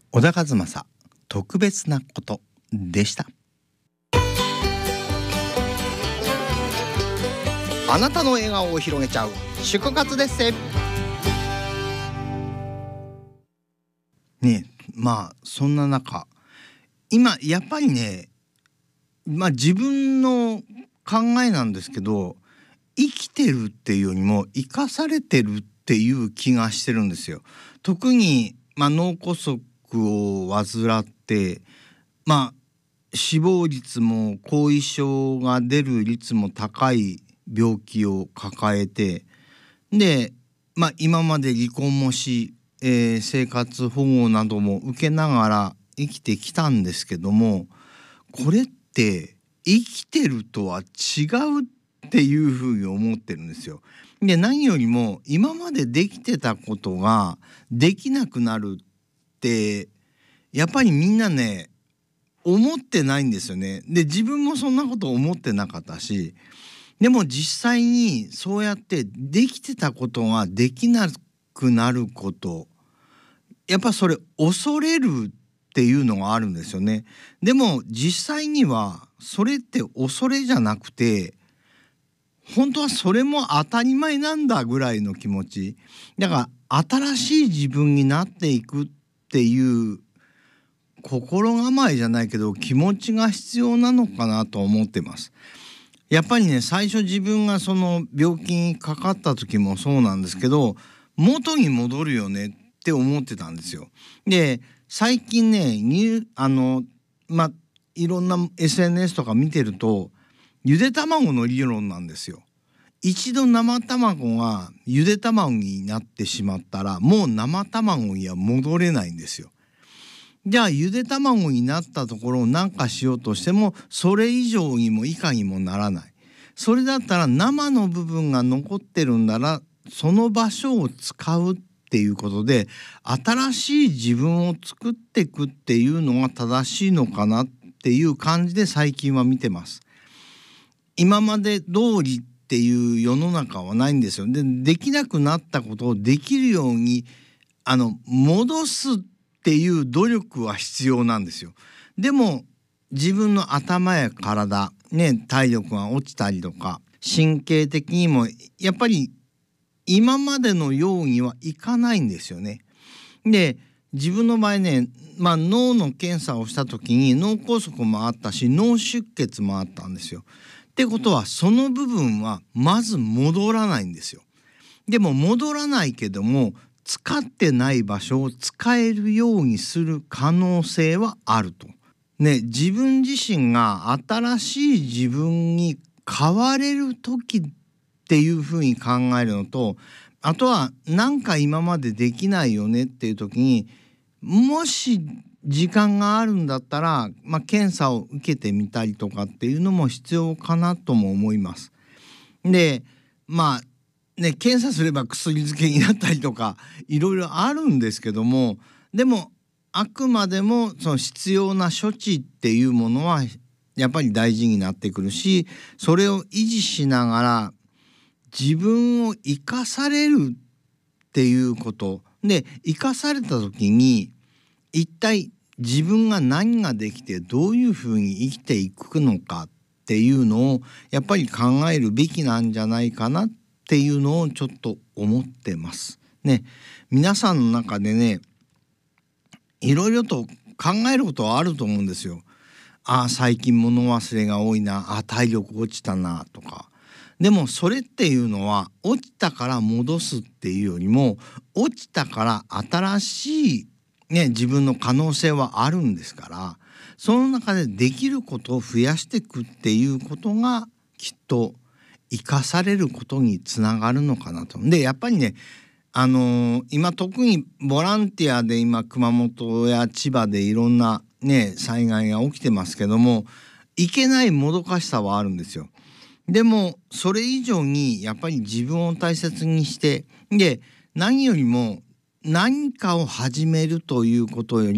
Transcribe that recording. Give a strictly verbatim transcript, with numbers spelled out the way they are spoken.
小田和正特別なことでした。あなたの笑顔を広げちゃう祝活ですせね。えまあそんな中今やっぱりね、まあ自分の考えなんですけど、生きてるっていうよりも生かされてるっていう気がしてるんですよ。特に、まあ、脳梗塞を患って、まあ、死亡率も後遺症が出る率も高い病気を抱えて、で、まあ、今まで離婚もし、えー生活保護なども受けながら生きてきたんですけども、これって生きてるとは違うっていうふうに思ってるんですよ。で、何よりも今までできてたことができなくなるってやっぱりみんなね思ってないんですよね。で、自分もそんなこと思ってなかったし、でも実際にそうやってできてたことができなくなること、やっぱそれ恐れるっていうのがあるんですよね。でも実際にはそれって恐れじゃなくて、本当はそれも当たり前なんだぐらいの気持ち。だから新しい自分になっていくっていう心構えじゃないけど気持ちが必要なのかなと思ってます。やっぱりね、最初自分がその病気にかかった時もそうなんですけど、元に戻るよねって思ってたんですよ。で、最近ね、にあのまあいろんな エスエヌエス とか見てると、ゆで卵の理論なんですよ。一度生卵がゆで卵になってしまったら、もう生卵には戻れないんですよ。じゃあゆで卵になったところを何かしようとしてもそれ以上にも以下にもならない。それだったら生の部分が残ってるんだらその場所を使うっていうことで新しい自分を作っていくっていうのが正しいのかなっていう感じで最近は見てます。今まで通りっていう世の中はないんですよ。で、できなくなったことをできるようにあの戻すっていう努力は必要なんですよ。でも自分の頭や体ね、体力が落ちたりとか神経的にもやっぱり今までのようにはいかないんですよね。で、自分の場合ね、まあ、脳の検査をした時に脳梗塞もあったし脳出血もあったんですよ。ってことはその部分はまず戻らないんですよ。でも戻らないけども使ってない場所を使えるようにする可能性はあると。ね、自分自身が新しい自分に変われる時っていうふうに考えるのと、あとはなんか今までできないよねっていう時にもし時間があるんだったら、まあ、検査を受けてみたりとかっていうのも必要かなとも思います。で、まあね、検査すれば薬漬けになったりとかいろいろあるんですけども、でもあくまでもその必要な処置っていうものはやっぱり大事になってくるし、それを維持しながら自分を生かされるっていうことで、生かされた時に一体自分が何ができてどういうふうに生きていくのかっていうのをやっぱり考えるべきなんじゃないかなっていうのをちょっと思ってますね。皆さんの中でね、いろいろと考えることはあると思うんですよ。ああ、最近物忘れが多いな、あ、体力落ちたなとか。でもそれっていうのは落ちたから戻すっていうよりも、落ちたから新しいね、自分の可能性はあるんですから、その中でできることを増やしていくっていうことがきっと生かされることにつながるのかなと。で、やっぱりね、あのー今特にボランティアで今熊本や千葉でいろんなね災害が起きてますけども、いけないもどかしさはあるんですよ。でもそれ以上にやっぱり自分を大切にして、で何よりも何かを始めるということより